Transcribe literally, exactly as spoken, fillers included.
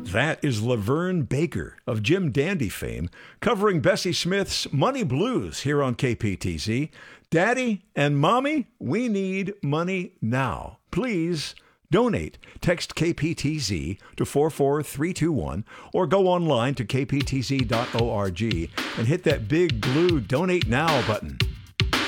That is Laverne Baker of Jim Dandy fame, covering Bessie Smith's Money Blues here on K P T Z. Daddy and Mommy, we need money now. Please donate. Text K P T Z to four four three two one or go online to k p t z dot org and hit that big blue Donate Now button.